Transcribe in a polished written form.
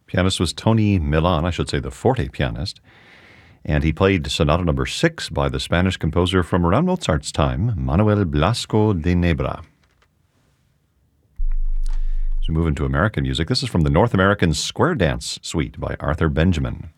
Pianist was Tony Milan, I should say the forte pianist. And he played Sonata Number 6 by the Spanish composer from around Mozart's time, Manuel Blasco de Nebra. As we move into American music, this is from the North American Square Dance Suite by Arthur Benjamin.